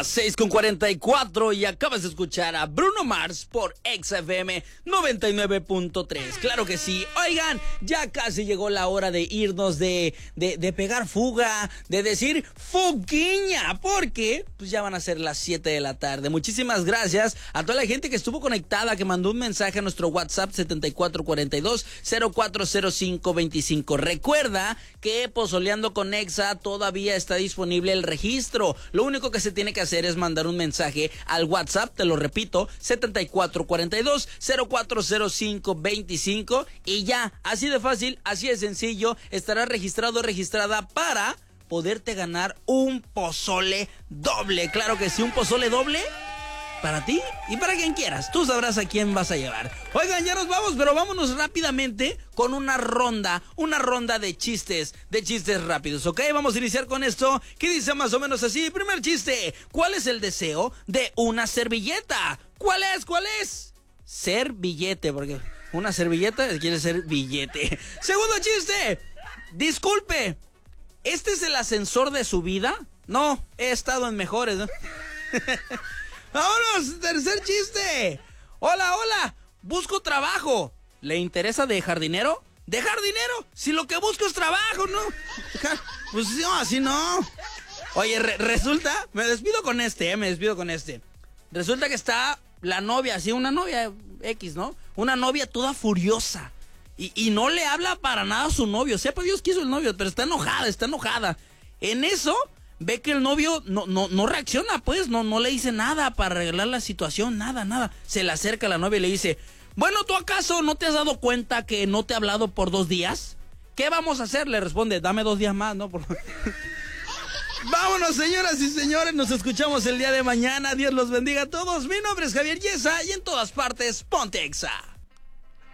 las 6:44 y acabas de escuchar a Bruno Mars por XFM 99.3. Claro que sí. Oigan, ya casi llegó la hora de irnos, de pegar fuga, de decir fuguiña, porque pues ya van a ser las 7 de la tarde. Muchísimas gracias a toda la gente que estuvo conectada, que mandó un mensaje a nuestro WhatsApp 7442-040525. Recuerda que Pozoleando con Exa todavía está disponible el registro. Lo único que se tiene que hacer es mandar un mensaje al WhatsApp, te lo repito, 7442-040525, y ya, así de fácil, así de sencillo, estará registrado o registrada para poderte ganar un pozole doble. Claro que sí, un pozole doble para ti y para quien quieras. Tú sabrás a quién vas a llevar. Oigan, ya nos vamos, pero vámonos rápidamente con una ronda de chistes rápidos, ¿ok? Vamos a iniciar con esto, que dice más o menos así. Primer chiste: ¿cuál es el deseo de una servilleta? ¿Cuál es? Ser billete, porque una servilleta quiere ser billete. Segundo chiste: disculpe, ¿este es el ascensor de su vida? No, he estado en mejores, ¿no? ¡Vámonos! ¡Tercer chiste! ¡Hola! Busco trabajo. ¿Le interesa dejar dinero? ¿Dejar dinero? Si lo que busco es trabajo, ¿no? Pues no, así no. Oye, resulta... Me despido con este. Resulta que está la novia, así, una novia X, ¿no? Una novia toda furiosa. Y no le habla para nada a su novio. Sepa Dios quiso el novio, pero está enojada. En eso... ve que el novio no reacciona, pues, no le dice nada para arreglar la situación, nada. Se le acerca a la novia y le dice: bueno, ¿tú acaso no te has dado cuenta que no te he hablado por 2 días? ¿Qué vamos a hacer? Le responde: dame 2 días más, ¿no? Vámonos, señoras y señores, nos escuchamos el día de mañana. Dios los bendiga a todos. Mi nombre es Javier Yesa y en todas partes, ponte Exa.